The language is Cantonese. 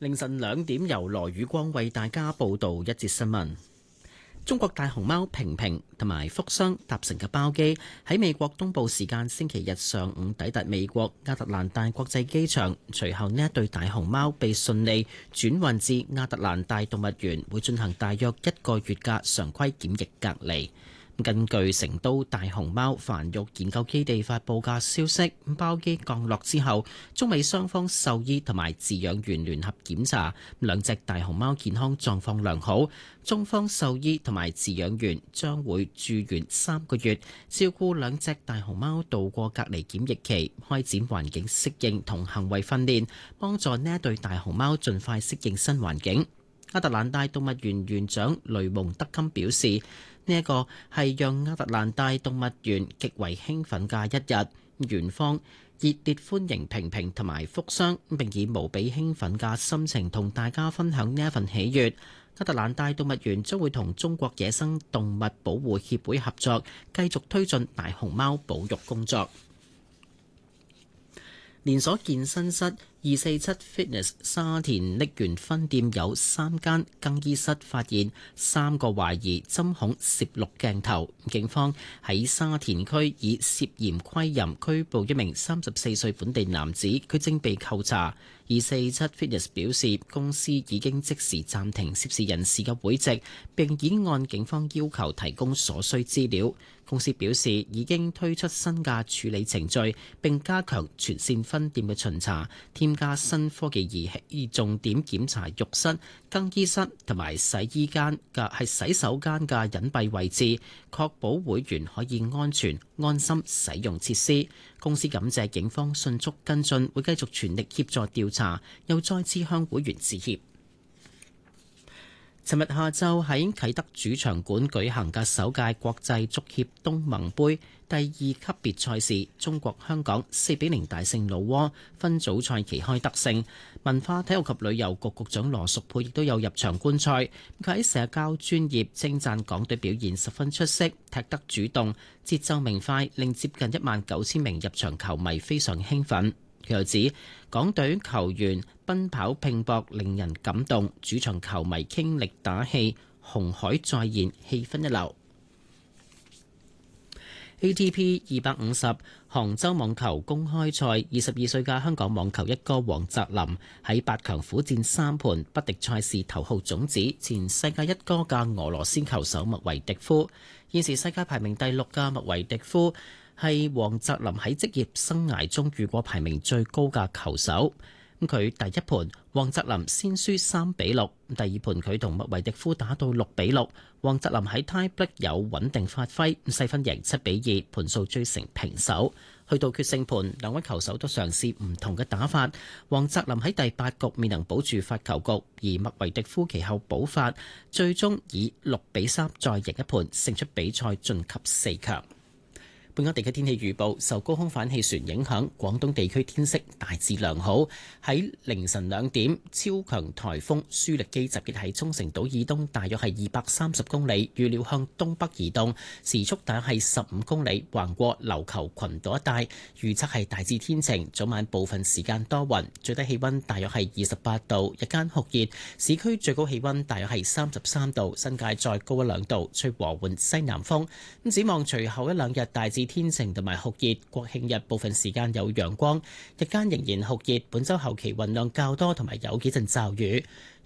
凌晨2點，由羅宇光為大家報道一節新聞。中國大熊貓平平同埋福箱搭乘嘅包機喺美國東部時間星期日上午抵達美國亞特蘭大國際機場，隨後呢一對大熊貓被順利轉運至亞特蘭大動物園，會進行大約1個月嘅常規檢疫隔離。根據成都大熊貓繁育研究基地發布嘅消息，包機降落之後，中美雙方獸醫同埋飼養員聯合檢查，兩隻大熊貓健康狀況良好。中方獸醫同埋飼養員將會駐園3個月，照顧兩隻大熊貓度過隔離檢疫期，開展環境適應同行為訓練，幫助呢一對大熊貓盡快適應新環境。亞特蘭大動物園園長雷蒙德金表示，呢一個係讓亞特蘭大動物園極為興奮嘅一日，園方熱烈歡迎平平同埋福箱，並以無比興奮嘅心情同大家分享呢一份喜悅。亞特蘭大動物園將會同中國野生動物保護協會合作，繼續推進大熊貓保育工作。連鎖健身室247 Fitness 沙田瀝源分店有3間更衣室發現3個懷疑針孔攝錄鏡頭，警方喺沙田區以涉嫌窺淫拘捕一名34歲本地男子，佢正被扣查。247 Fitness 表示，公司已經即時暫停涉事人士嘅會籍，並已按警方要求提供所需資料。公司表示已經推出新嘅處理程序，並加強全線分店嘅巡查，添加新科技儀器，重點檢查浴室、更衣室同埋洗手間嘅隱蔽位置，確保會員可以安全安心使用設施。公司感謝警方迅速跟進，會繼續全力協助調查，又再次向會員致歉。尋日下晝喺啟德主場館舉行嘅首屆國際足協東盟杯第2級別賽事，中國香港4-0大勝老撾，分組賽旗開得勝。文化體育及旅遊局局長羅淑佩亦都有入場觀賽，佢喺社交專頁稱讚港隊表現十分出色，踢得主動，節奏明快，令接近19000名入場球迷非常興奮。佢又指港隊球員奔跑拼搏令人感動，主場球迷傾力打氣，紅海再現，氣氛一流。ATP 250杭州網球公開賽，22歲嘅香港網球一哥黃澤林喺8強苦戰3盤，不敵賽事頭號種子前世界一哥嘅俄羅斯球手麥維迪夫。現時世界排名第6嘅麥維迪夫係黃澤林喺職業生涯中遇過排名最高嘅球手。佢第一盤黃澤林先輸3-6，第二盤佢同麥維迪夫打到6-6，黃澤林喺 tie break 有穩定發揮，細分贏7-2，盤數追成平手。去到決勝盤，兩位球手都嘗試唔同嘅打法。黃澤林喺第8局未能保住發球局，而麥維迪夫其後補發，最終以6-3再贏一盤，勝出比賽晉級4強。本港地區天氣預報，受高空反氣旋影響，廣東地區天色大致良好。喺凌晨2點，超強颱風舒力基集結喺沖繩島以東，大約係230公里，預料向東北移動，時速大約係15公里，橫過琉球群島一帶。預測係大致天晴，早晚部分時間多雲，最低氣温大約係28度，日間酷熱，市區最高氣温大約係33度，新界再高1-2度，吹和緩西南風。咁展望隨後1-2日大致天晴同埋酷熱，國慶日部分時間有陽光，日間仍然酷熱。本週後期雲量較多，同埋有幾陣驟雨。